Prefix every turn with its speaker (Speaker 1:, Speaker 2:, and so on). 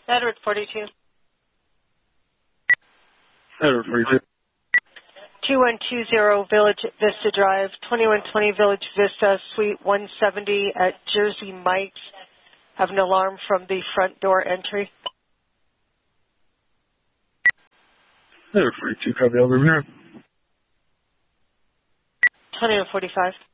Speaker 1: Edward 42.
Speaker 2: Edward 42.
Speaker 1: 2120 Village Vista Drive, 2120 Village Vista, Suite 170 at Jersey Mike's. Have an alarm from the front door entry.
Speaker 2: Edward 42, copy, I'll be here.
Speaker 1: 2145.